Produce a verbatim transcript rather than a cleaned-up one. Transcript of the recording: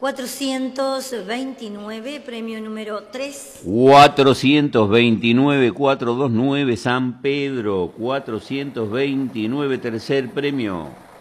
cuatrocientos veintinueve, premio número tres. cuatrocientos veintinueve, cuatrocientos veintinueve, San Pedro. cuatrocientos veintinueve, tercer premio.